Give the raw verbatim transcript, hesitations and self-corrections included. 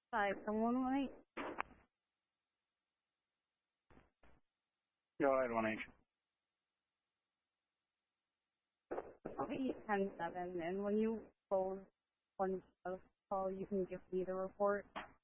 Hi, from one one eight. Go ahead, one H. Okay, ten seven, and when you close one call, you can give me the report.